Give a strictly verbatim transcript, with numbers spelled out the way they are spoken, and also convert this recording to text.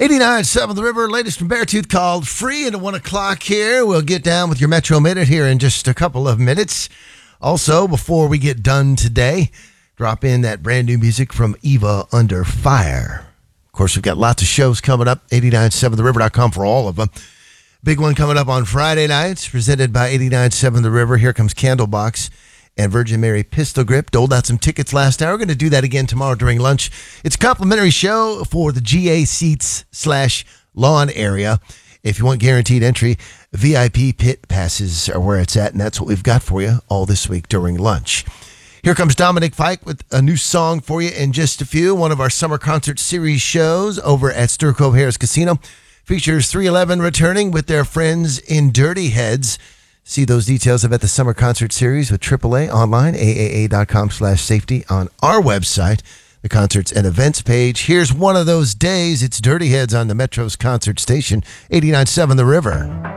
eighty-nine point seven The River, latest from Beartooth called Free into one o'clock here. We'll get down with your Metro Minute here in just a couple of minutes. Also, before we get done today, drop in that brand new music from Eva Under Fire. Of course, we've got lots of shows coming up, eighty-nine point seven the river dot com for all of them. Big one coming up on Friday nights, presented by eighty-nine point seven The River. Here comes Candlebox and Virgin Mary Pistol Grip. Doled out some tickets last hour. We're going to do that again tomorrow during lunch. It's a complimentary show for the G A seats slash lawn area. If you want guaranteed entry, V I P pit passes are where it's at, and that's what we've got for you all this week during lunch. Here comes Dominic Fike with a new song for you in just a few. One of our summer concert series shows over at Stir Cove Harris Casino features three eleven returning with their friends in Dirty Heads. See those details about the summer concert series with triple A online, A A A dot com slash safety on our website, the concerts and events page. Here's one of those days. It's Dirty Heads on the Metro's concert station, eighty-nine point seven The River.